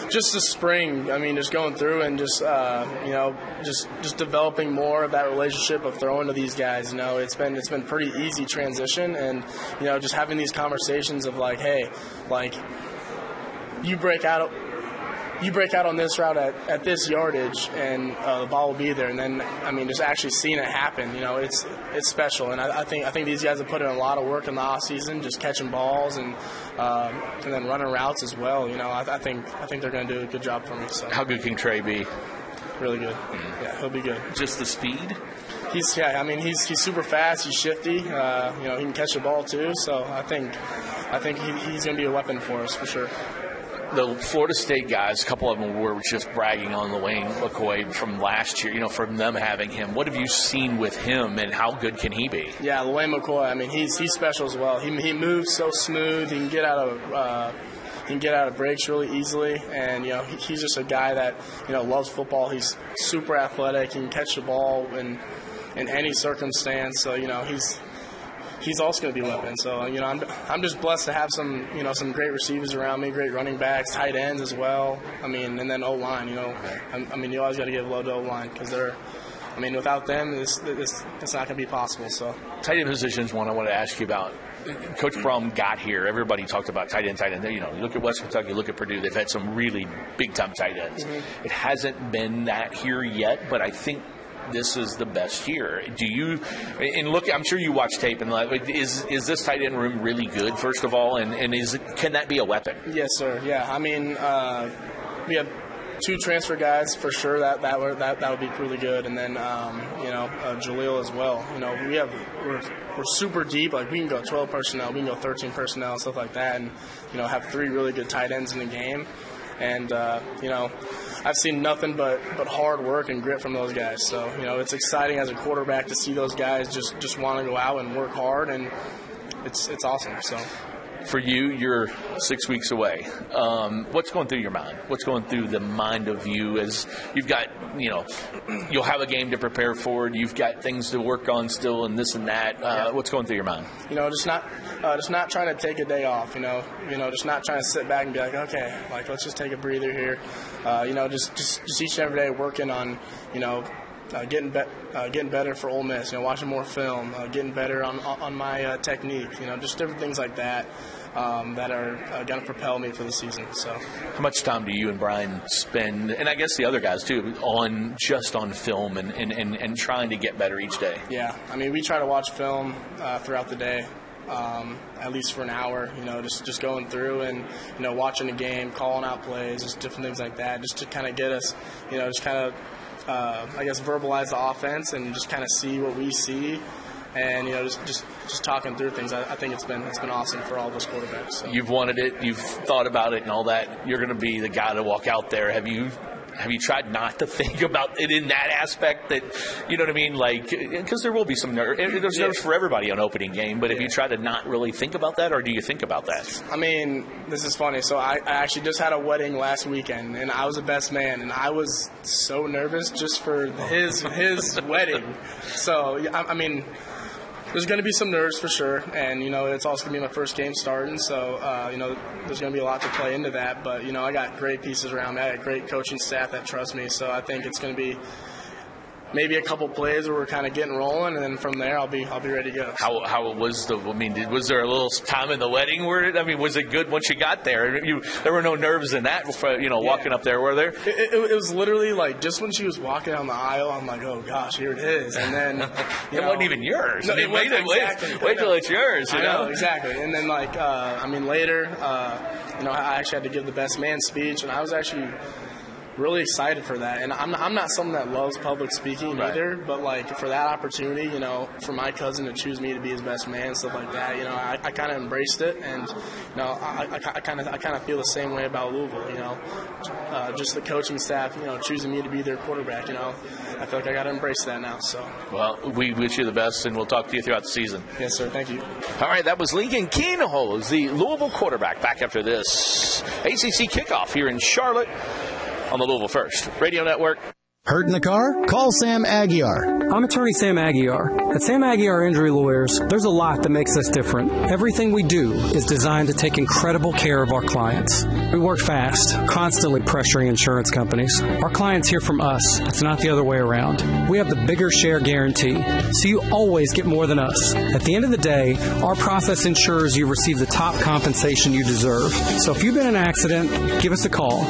just the spring. I mean, just going through and just just developing more of that relationship of throwing to these guys. It's been pretty easy transition, and just having these conversations of like, hey, like you break out on this route at this yardage, and the ball will be there. And then, I mean, just actually seeing it happen, it's special. And I think these guys have put in a lot of work in the off season, just catching balls and then running routes as well. I think they're going to do a good job for me. So. How good can Trey be? Really good. Yeah, he'll be good. Just the speed? He's super fast. He's shifty. He can catch the ball too. So I think he's going to be a weapon for us for sure. The Florida State guys, a couple of them were just bragging on LeWayne McCoy from last year, from them having him. What have you seen with him, and how good can he be? Yeah, LeWayne McCoy, I mean, he's special as well. He moves so smooth. He can get out of breaks really easily, and he's just a guy that loves football. He's super athletic. He can catch the ball in any circumstance. So he's also going to be a weapon. So, I'm just blessed to have some great receivers around me, great running backs, tight ends as well. I mean, and then O-line, you always got to give love to O-line because without them, it's not going to be possible. So, tight end position is one I want to ask you about. Coach Brom got here. Everybody talked about tight end. You look at West Kentucky, look at Purdue. They've had some really big-time tight ends. Mm-hmm. It hasn't been that here yet, but I think this is the best year. I'm sure you watch tape, and is this tight end room really good, first of all, and can that be a weapon? Yes, sir. Yeah, I mean, we have 2 transfer guys for sure. That would be really good, and then Jaleel as well. We're super deep. Like we can go 12 personnel, we can go 13 personnel, stuff like that, and have 3 really good tight ends in the game. And, I've seen nothing but hard work and grit from those guys. So, it's exciting as a quarterback to see those guys just want to go out and work hard, and it's awesome. So, for you, you're 6 weeks away. What's going through your mind? What's going through the mind of you as you've got, you'll have a game to prepare for. You've got things to work on still and this and that. What's going through your mind? Just not trying to take a day off, just not trying to sit back and be like, okay, let's just take a breather here. Just each and every day working on, getting better for Ole Miss, watching more film, getting better on my technique, just different things like that that are going to propel me for the season. So, how much time do you and Brian spend, and I guess the other guys too, on film and trying to get better each day? Yeah, I mean, we try to watch film throughout the day. At least for an hour, just going through and, watching the game, calling out plays, just different things like that, just to kind of get us, just kind of, verbalize the offense and just kind of see what we see, and just talking through things. I think it's been awesome for all of us quarterbacks. So. You've wanted it, you've thought about it, and all that. You're going to be the guy to walk out there. Have you tried not to think about it in that aspect? That, you know what I mean? Because there will be some nerves. There's nerves for everybody on opening game, but have you tried to not really think about that, or do you think about that? I mean, this is funny. So I actually just had a wedding last weekend, and I was a best man, and I was so nervous just for his wedding. So, I mean, there's going to be some nerves for sure, and, it's also going to be my first game starting, so, there's going to be a lot to play into that, but, I got great pieces around me. I got a great coaching staff that trust me, so I think it's going to be maybe a couple plays where we're kind of getting rolling, and then from there I'll be ready to go. How was was there a little time in the wedding where was it good once you got there? There were no nerves in that, walking up there, were there? It was literally just when she was walking down the aisle, I'm like, oh gosh, here it is, and then it wasn't even yours. No, wait till it's yours. I know exactly, and then later, I actually had to give the best man speech, and I was actually really excited for that, and I'm not someone that loves public speaking either, but for that opportunity, for my cousin to choose me to be his best man, stuff like that, I kind of embraced it, and I kind of feel the same way about Louisville, just the coaching staff, choosing me to be their quarterback, I feel like I got to embrace that now. So, well, we wish you the best, and we'll talk to you throughout the season. Yes, sir. Thank you. All right, that was Lincoln Keenholz, the Louisville quarterback. Back after this ACC kickoff here in Charlotte on the Louisville First Radio Network. Hurt in the car? Call Sam Aguiar. I'm attorney Sam Aguiar. At Sam Aguiar Injury Lawyers, there's a lot that makes us different. Everything we do is designed to take incredible care of our clients. We work fast, constantly pressuring insurance companies. Our clients hear from us. It's not the other way around. We have the bigger share guarantee, so you always get more than us. At the end of the day, our process ensures you receive the top compensation you deserve. So if you've been in an accident, give us a call.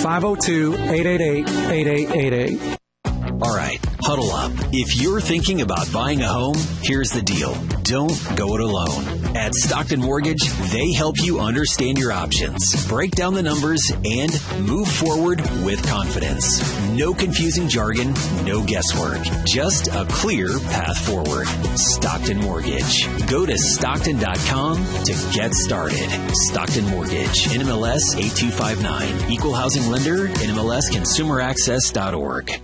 502-888-8888. All right, huddle up. If you're thinking about buying a home, here's the deal. Don't go it alone. At Stockton Mortgage, they help you understand your options, break down the numbers, and move forward with confidence. No confusing jargon, no guesswork. Just a clear path forward. Stockton Mortgage. Go to Stockton.com to get started. Stockton Mortgage. NMLS 8259. Equal housing lender. NMLS ConsumerAccess.org.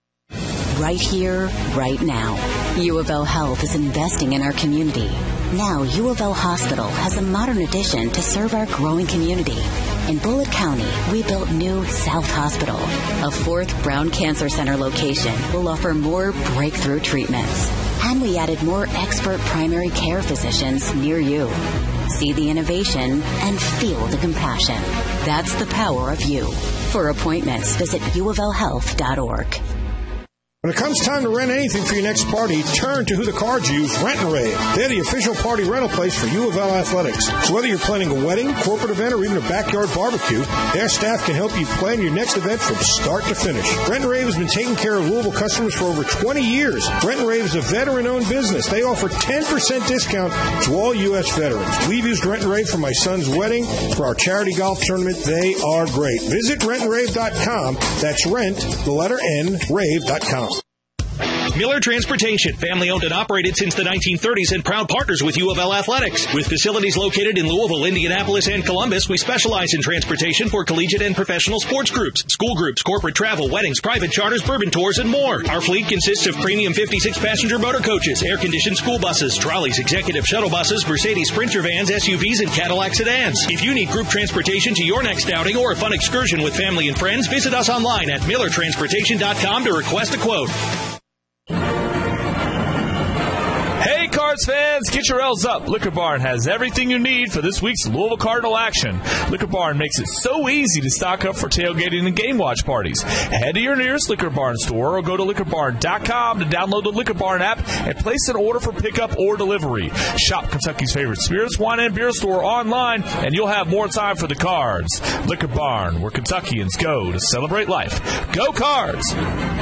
Right here, right now. U of L Health is investing in our community. Now, U of L Hospital has a modern addition to serve our growing community. In Bullitt County, we built new South Hospital. A fourth Brown Cancer Center location will offer more breakthrough treatments. And we added more expert primary care physicians near you. See the innovation and feel the compassion. That's the power of you. For appointments, visit uoflhealth.org. When it comes time to rent anything for your next party, turn to who the Cards use, Rent and Rave. They're the official party rental place for U of L Athletics. So whether you're planning a wedding, corporate event, or even a backyard barbecue, their staff can help you plan your next event from start to finish. Rent and Rave has been taking care of Louisville customers for over 20 years. Rent and Rave is a veteran-owned business. They offer 10% discount to all U.S. veterans. We've used Rent and Rave for my son's wedding, for our charity golf tournament. They are great. Visit rentandrave.com. That's rent, the letter N, rave.com. Miller Transportation, family-owned and operated since the 1930s and proud partners with U of L Athletics. With facilities located in Louisville, Indianapolis, and Columbus, we specialize in transportation for collegiate and professional sports groups, school groups, corporate travel, weddings, private charters, bourbon tours, and more. Our fleet consists of premium 56-passenger motor coaches, air-conditioned school buses, trolleys, executive shuttle buses, Mercedes Sprinter vans, SUVs, and Cadillac sedans. If you need group transportation to your next outing or a fun excursion with family and friends, visit us online at millertransportation.com to request a quote. Hey, Cards fans, get your L's up. Liquor Barn has everything you need for this week's Louisville Cardinal action. Liquor Barn makes it so easy to stock up for tailgating and game watch parties. Head to your nearest Liquor Barn store or go to liquorbarn.com to download the Liquor Barn app and place an order for pickup or delivery. Shop Kentucky's favorite spirits, wine, and beer store online, and you'll have more time for the Cards. Liquor Barn, where Kentuckians go to celebrate life. Go Cards!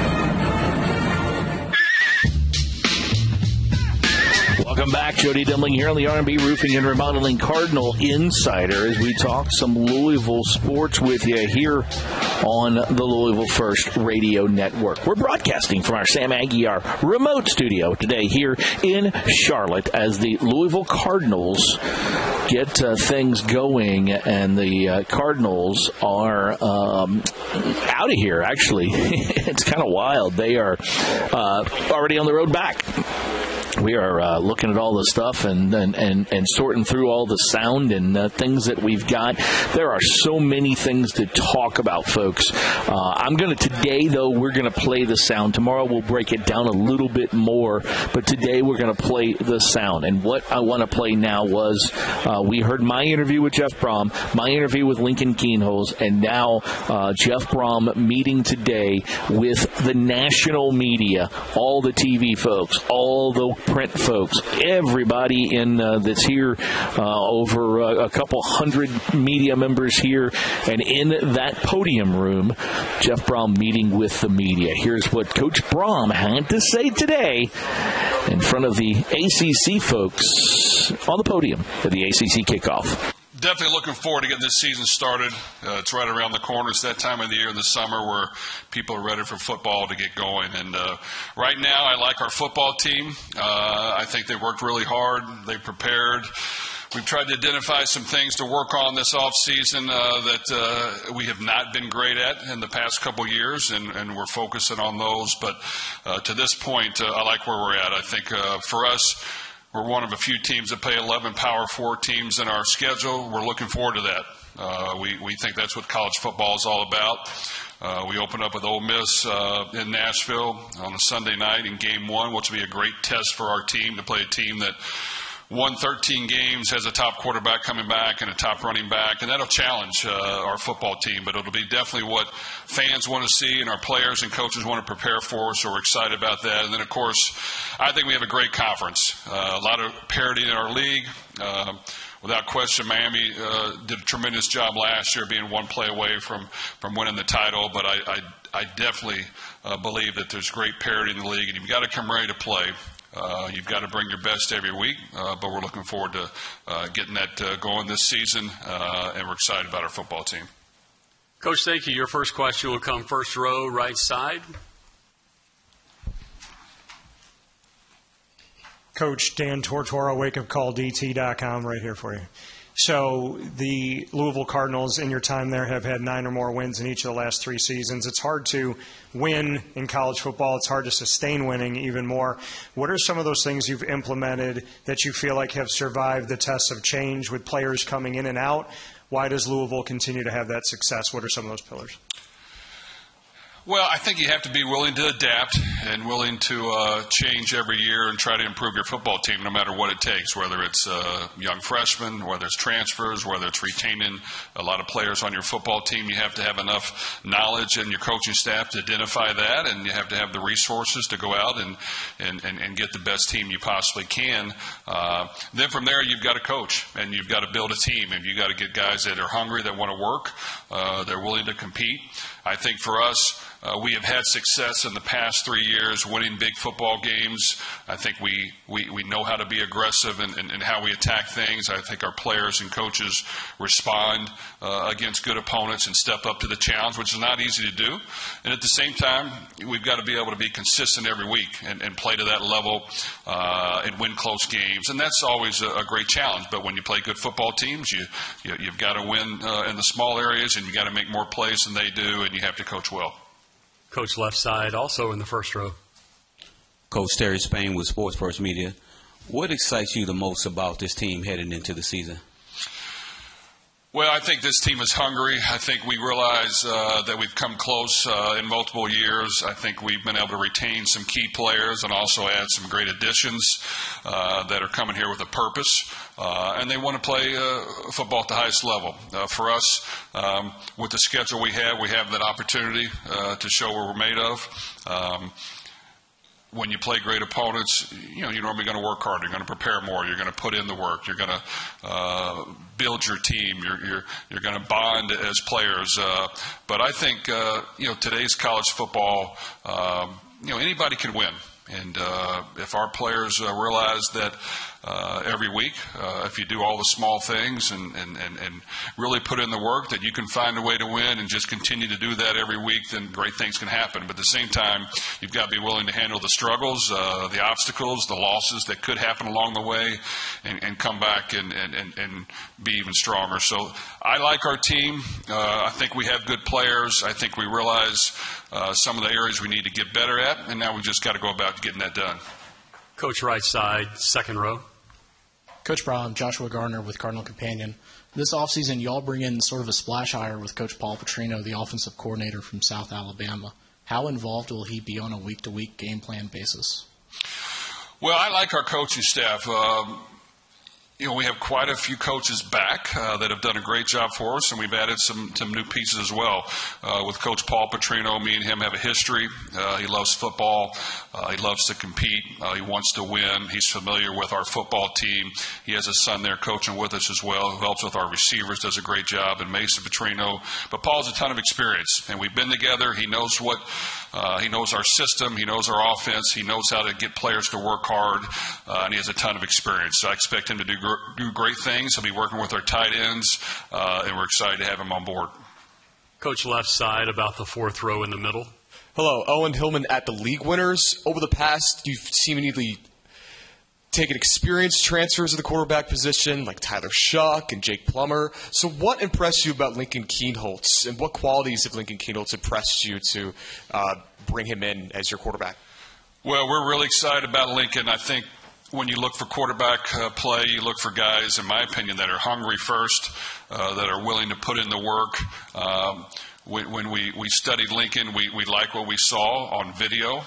Welcome back. Jody Dimling here on the R&B Roofing and Remodeling Cardinal Insider as we talk some Louisville sports with you here on the Louisville First Radio Network. We're broadcasting from our Sam Aguiar remote studio today here in Charlotte as the Louisville Cardinals get things going, and the Cardinals are out of here, actually. It's kind of wild. They are already on the road back. We are looking at all the stuff and sorting through all the sound and things that we've got. There are so many things to talk about, folks. Today, though, we're going to play the sound. Tomorrow we'll break it down a little bit more, but today we're going to play the sound. And what I want to play now was we heard my interview with Jeff Brom, my interview with Lincoln Kienholz, and now Jeff Brom meeting today with the national media, all the TV folks, all the print folks, everybody in that's here, over a couple hundred media members here, and in that podium room, Jeff Brom meeting with the media. Here's what Coach Brom had to say today in front of the ACC folks on the podium at the ACC kickoff. Definitely looking forward to getting this season started. It's right around the corner. It's that time of the year in the summer where people are ready for football to get going. And right now, I like our football team. I think they worked really hard. They prepared. We've tried to identify some things to work on this offseason that we have not been great at in the past couple years, and we're focusing on those. But to this point, I like where we're at. I think for us, we're one of a few teams that play 11 Power 4 teams in our schedule. We're looking forward to that. We think that's what college football is all about. We open up with Ole Miss in Nashville on a Sunday night in Game 1, which will be a great test for our team to play a team that won 13 games, has a top quarterback coming back and a top running back, and that'll challenge our football team. But it'll be definitely what fans want to see and our players and coaches want to prepare for, so we're excited about that. And then, of course, I think we have a great conference. A lot of parity in our league. Without question, Miami did a tremendous job last year being one play away from winning the title, but I definitely believe that there's great parity in the league, and you've got to come ready to play. You've got to bring your best every week, but we're looking forward to getting that going this season, and we're excited about our football team. Coach, thank you. Your first question will come first row, right side. Coach Dan Tortora, wakeupcalldt.com, right here for you. So the Louisville Cardinals, in your time there, have had 9 or more wins in each of the last 3 seasons. It's hard to win in college football. It's hard to sustain winning even more. What are some of those things you've implemented that you feel like have survived the tests of change with players coming in and out? Why does Louisville continue to have that success? What are some of those pillars? Well, I think you have to be willing to adapt and willing to change every year and try to improve your football team no matter what it takes, whether it's young freshmen, whether it's transfers, whether it's retaining a lot of players on your football team. You have to have enough knowledge in your coaching staff to identify that, and you have to have the resources to go out and get the best team you possibly can. Then from there, you've got to coach, and you've got to build a team, and you've got to get guys that are hungry, that want to work, they're willing to compete. I think for us, we have had success in the past 3 years winning big football games. I think we know how to be aggressive in how we attack things. I think our players and coaches respond against good opponents and step up to the challenge, which is not easy to do. And at the same time, we've got to be able to be consistent every week and play to that level and win close games. And that's always a great challenge. But when you play good football teams, you've got to win in the small areas, and you've got to make more plays than they do, and you have to coach well. Coach left side, also in the first row. Coach Terry Spain with Sports First Media. What excites you the most about this team heading into the season? Well, I think this team is hungry. I think we realize that we've come close in multiple years. I think we've been able to retain some key players and also add some great additions that are coming here with a purpose. And they want to play football at the highest level. For us, with the schedule we have that opportunity to show what we're made of. When you play great opponents, you're normally going to work hard. You're going to prepare more. You're going to put in the work. You're going to build your team. You're going to bond as players. But I think today's college football, anybody can win. And if our players realize that every week, if you do all the small things and really put in the work, that you can find a way to win and just continue to do that every week, then great things can happen. But at the same time, you've got to be willing to handle the struggles, the obstacles, the losses that could happen along the way, and come back and be even stronger. So I like our team. I think we have good players. I think we realize some of the areas we need to get better at, and now we've just got to go about getting that done. Coach right side, second row. Coach Brown, Joshua Gardner with Cardinal Companion. This offseason, you all bring in sort of a splash hire with Coach Paul Petrino, the offensive coordinator from South Alabama. How involved will he be on a week-to-week game plan basis? Well, I like our coaching staff. We have quite a few coaches back that have done a great job for us, and we've added some new pieces as well. With Coach Paul Petrino, me and him have a history. He loves football. He loves to compete. He wants to win. He's familiar with our football team. He has a son there coaching with us as well, who helps with our receivers, does a great job, and Mason Petrino. But Paul has a ton of experience, and we've been together. He knows he knows our system. He knows our offense. He knows how to get players to work hard, and he has a ton of experience. So I expect him to do great things. He'll be working with our tight ends, and we're excited to have him on board. Coach left side, about the fourth row in the middle. Hello, Owen Hillman at the League Winners. Over the past, you've seemingly taken experienced transfers of the quarterback position, like Tyler Shuck and Jake Plummer. So what impressed you about Lincoln Kienholz, and what qualities of Lincoln Kienholz impressed you to bring him in as your quarterback? Well, we're really excited about Lincoln. I think when you look for quarterback play, you look for guys, in my opinion, that are hungry first, that are willing to put in the work. when we studied Lincoln, we liked what we saw on video.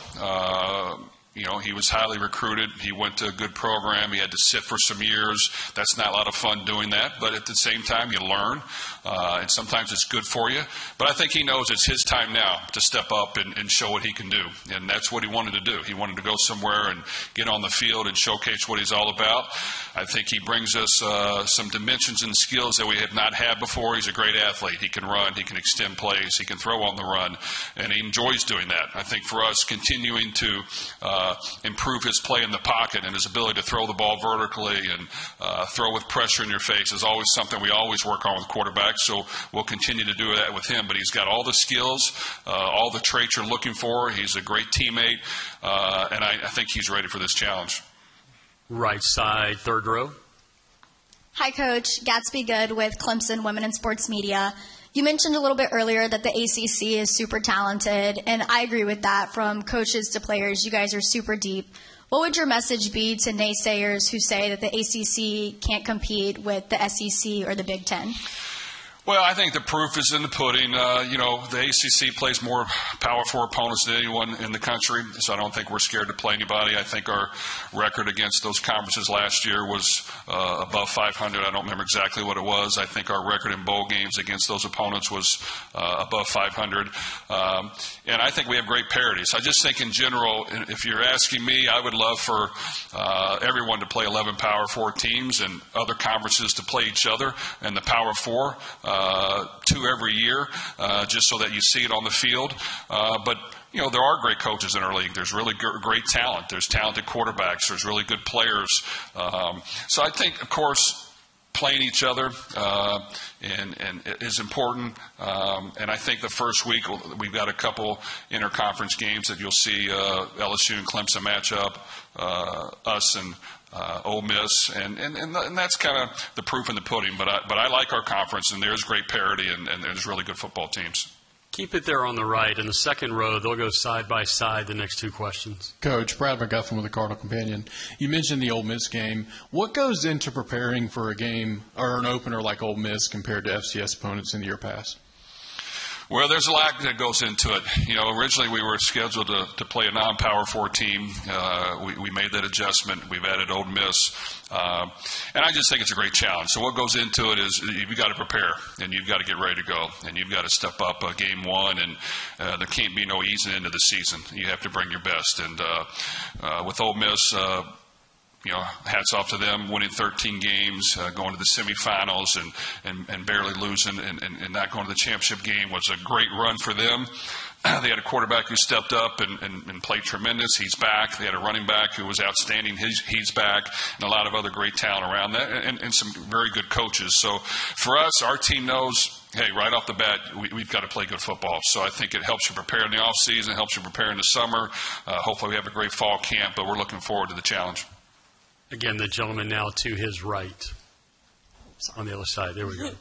He was highly recruited. He went to a good program. He had to sit for some years. That's not a lot of fun doing that, but at the same time, you learn, and sometimes it's good for you. But I think he knows it's his time now to step up and show what he can do, and that's what he wanted to do. He wanted to go somewhere and get on the field and showcase what he's all about. I think he brings us some dimensions and skills that we have not had before. He's a great athlete. He can run. He can extend plays. He can throw on the run, and he enjoys doing that. I think for us, continuing to improve his play in the pocket and his ability to throw the ball vertically and throw with pressure in your face is always something we always work on with quarterbacks, so we'll continue to do that with him. But he's got all the skills, all the traits you're looking for. He's a great teammate, and I think he's ready for this challenge. Right side, third row. Hi, Coach. Gatsby Good with Clemson Women in Sports Media. You mentioned a little bit earlier that the ACC is super talented, and I agree with that. From coaches to players, you guys are super deep. What would your message be to naysayers who say that the ACC can't compete with the SEC or the Big Ten? Well, I think the proof is in the pudding. The ACC plays more Power 4 opponents than anyone in the country, so I don't think we're scared to play anybody. I think our record against those conferences last year was above 500. I don't remember exactly what it was. I think our record in bowl games against those opponents was above 500. And I think we have great parity. So I just think in general, if you're asking me, I would love for everyone to play 11 Power 4 teams and other conferences to play each other and the Power 4. 2 every year, just so that you see it on the field. But there are great coaches in our league. There's really great talent. There's talented quarterbacks. There's really good players. So I think, of course, playing each other and is important. And I think the first week we've got a couple interconference games that you'll see LSU and Clemson match up, us and Ole Miss, and that's kind of the proof in the pudding. But I like our conference, and there's great parity, and there's really good football teams. Keep it there on the right. In the second row, they'll go side by side the next 2 questions. Coach, Brad McGuffin with the Cardinal Companion. You mentioned the Ole Miss game. What goes into preparing for a game or an opener like Ole Miss compared to FCS opponents in the year past? Well, there's a lot that goes into it. Originally we were scheduled to play a non-Power 4 team. We made that adjustment. We've added Ole Miss. And I just think it's a great challenge. So what goes into it is you've got to prepare, and you've got to get ready to go, and you've got to step up game one, and there can't be no easing into the season. You have to bring your best. And with Ole Miss, hats off to them, winning 13 games, going to the semifinals and barely losing and not going to the championship game was a great run for them. They had a quarterback who stepped up and played tremendous. He's back. They had a running back who was outstanding. He's back, and a lot of other great talent around that, and some very good coaches. So for us, our team knows, hey, right off the bat, we've got to play good football. So I think it helps you prepare in the off season, helps you prepare in the summer. Hopefully we have a great fall camp, but we're looking forward to the challenge. Again, the gentleman now to his right. On the other side. There we go.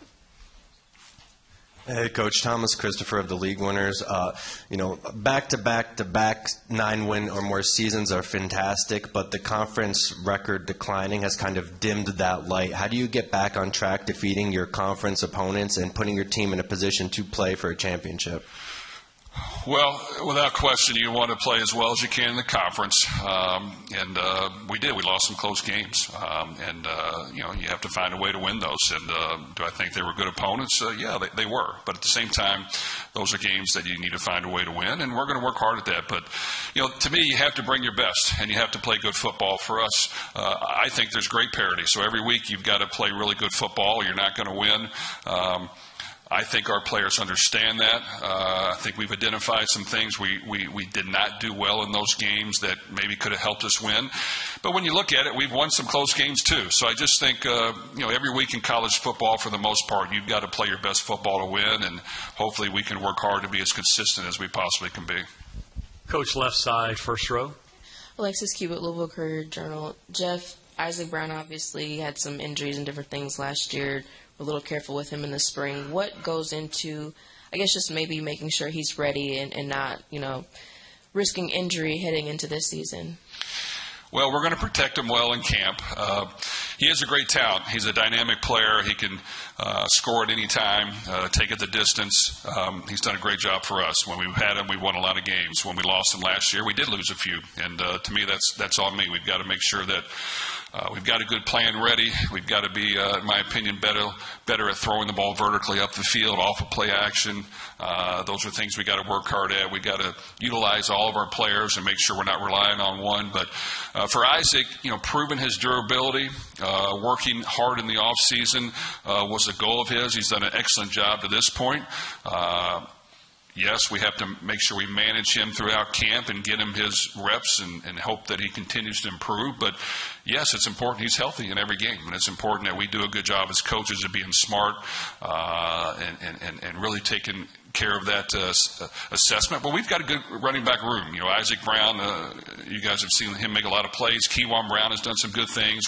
Hey, Coach. Thomas Christopher of the League Winners. Back-to-back 9-win or more seasons are fantastic, but the conference record declining has kind of dimmed that light. How do you get back on track defeating your conference opponents and putting your team in a position to play for a championship? Well, without question, you want to play as well as you can in the conference, and we did. We lost some close games, and you have to find a way to win those. And do I think they were good opponents? Yeah, they were. But at the same time, those are games that you need to find a way to win, and we're going to work hard at that. But to me, you have to bring your best, and you have to play good football. For us, I think there's great parity. So every week you've got to play really good football, or you're not going to win. I think our players understand that. I think we've identified some things we did not do well in those games that maybe could have helped us win. But when you look at it, we've won some close games too. So I just think, every week in college football, for the most part, you've got to play your best football to win, and hopefully we can work hard to be as consistent as we possibly can be. Coach, left side, first row. Alexis Cubitt, Louisville Courier-Journal. Jeff, Isaac Brown obviously had some injuries and different things last year. We're a little careful with him in the spring. What goes into, I guess, just maybe making sure he's ready and not, risking injury heading into this season? Well, we're going to protect him well in camp. He has a great talent. He's a dynamic player. He can score at any time, take it the distance. He's done a great job for us. When we've had him, we won a lot of games. When we lost him last year, we did lose a few. And to me, that's on me. We've got to make sure that we've got a good plan ready. We've got to be, in my opinion, better at throwing the ball vertically up the field, off of play action. Those are things we got to work hard at. We got to utilize all of our players and make sure we're not relying on one. But for Isaac, proving his durability, working hard in the off season was a goal of his. He's done an excellent job to this point. Yes, we have to make sure we manage him throughout camp and get him his reps and hope that he continues to improve. But, yes, it's important he's healthy in every game. And it's important that we do a good job as coaches of being smart and really taking care of that assessment. But we've got a good running back room. Isaac Brown, you guys have seen him make a lot of plays. Kewan Brown has done some good things.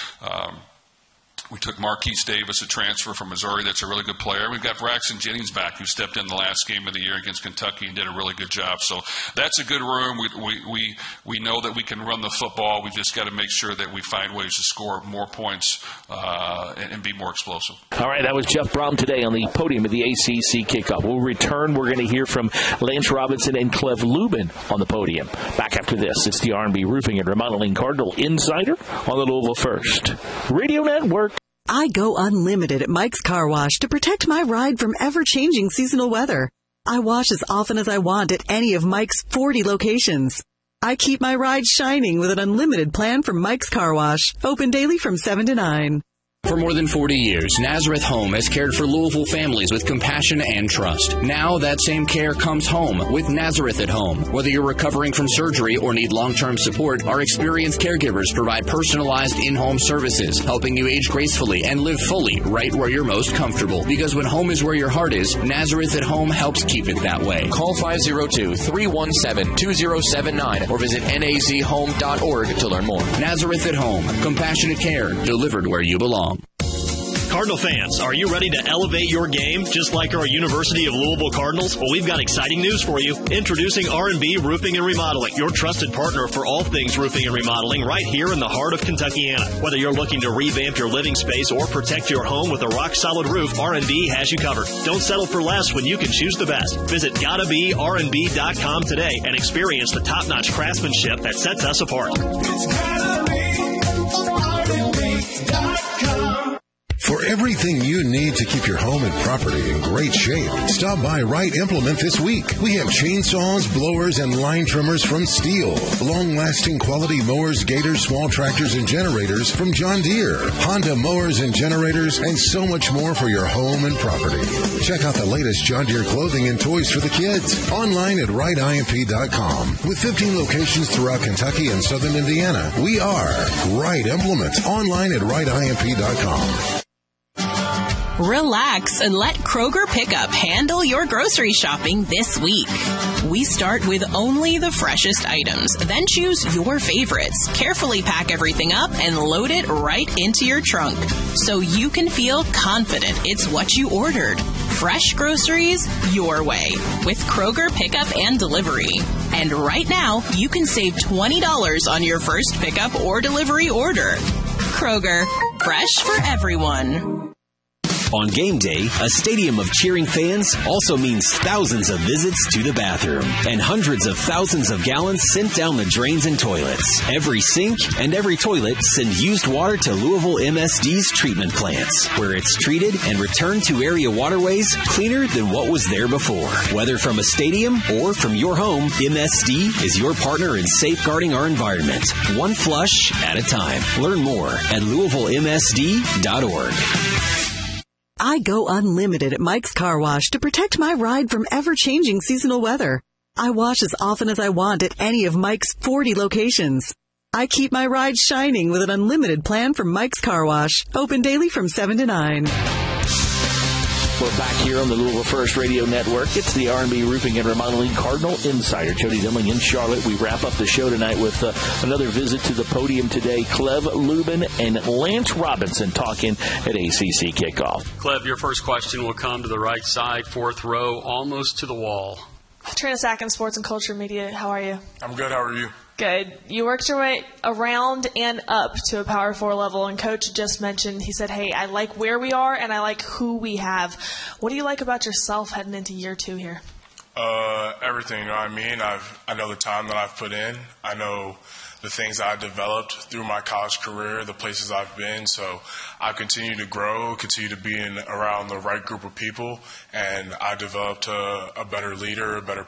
We took Marquise Davis, a transfer from Missouri that's a really good player. We've got Braxton Jennings back, who stepped in the last game of the year against Kentucky and did a really good job. So that's a good room. We know that we can run the football. We've just got to make sure that we find ways to score more points and be more explosive. All right, that was Jeff Brom today on the podium of the ACC kickoff. We'll return. We're going to hear from Lance Robinson and Clev Lubin on the podium. Back after this, it's the R&B Roofing and Remodeling Cardinal Insider on the Louisville First Radio Network. I go unlimited at Mike's Car Wash to protect my ride from ever-changing seasonal weather. I wash as often as I want at any of Mike's 40 locations. I keep my ride shining with an unlimited plan from Mike's Car Wash, open daily from 7 to 9. For more than 40 years, Nazareth Home has cared for Louisville families with compassion and trust. Now that same care comes home with Nazareth at Home. Whether you're recovering from surgery or need long-term support, our experienced caregivers provide personalized in-home services, helping you age gracefully and live fully right where you're most comfortable. Because when home is where your heart is, Nazareth at Home helps keep it that way. Call 502-317-2079 or visit nazhome.org to learn more. Nazareth at Home. Compassionate care delivered where you belong. Cardinal fans, are you ready to elevate your game just like our University of Louisville Cardinals? Well, we've got exciting news for you. Introducing R&B Roofing and Remodeling, your trusted partner for all things roofing and remodeling right here in the heart of Kentuckiana. Whether you're looking to revamp your living space or protect your home with a rock-solid roof, R&B has you covered. Don't settle for less when you can choose the best. Visit GottaBeRnB.com today and experience the top-notch craftsmanship that sets us apart. It's gotta be RNB.com. For everything you need to keep your home and property in great shape, stop by Wright Implement this week. We have chainsaws, blowers, and line trimmers from Steel, long-lasting quality mowers, gators, small tractors, and generators from John Deere, Honda mowers and generators, and so much more for your home and property. Check out the latest John Deere clothing and toys for the kids online at WrightIMP.com. With 15 locations throughout Kentucky and southern Indiana, we are Wright Implement online at WrightIMP.com. Relax and let Kroger Pickup handle your grocery shopping this week. We start with only the freshest items, then choose your favorites. Carefully pack everything up and load it right into your trunk so you can feel confident it's what you ordered. Fresh groceries your way with Kroger Pickup and Delivery. And right now, you can save $20 on your first pickup or delivery order. Kroger, fresh for everyone. On game day, a stadium of cheering fans also means thousands of visits to the bathroom and hundreds of thousands of gallons sent down the drains and toilets. Every sink and every toilet send used water to Louisville MSD's treatment plants, where it's treated and returned to area waterways cleaner than what was there before. Whether from a stadium or from your home, MSD is your partner in safeguarding our environment, one flush at a time. Learn more at LouisvilleMSD.org. I go unlimited at Mike's Car Wash to protect my ride from ever-changing seasonal weather. I wash as often as I want at any of Mike's 40 locations. I keep my ride shining with an unlimited plan from Mike's Car Wash, open daily from 7 to 9. We're back here on the Louisville First Radio Network. It's the R&B Roofing and Remodeling Cardinal Insider. Jody Dimling in Charlotte. We wrap up the show tonight with another visit to the podium today. Clev Lubin and Lance Robinson talking at ACC kickoff. Clev, your first question will come to the right side, fourth row, almost to the wall. Trina Sacken, Sports and Culture Media. How are you? I'm good. How are you? Good. You worked your way around and up to a Power 4 level, and Coach just mentioned, he said, hey, I like where we are and I like who we have. What do you like about yourself heading into year 2 here? Everything, you know what I mean? I know the time that I've put in. I know the things I've developed through my college career, the places I've been. So I continue to grow, continue to be around the right group of people, and I developed a better leader, a better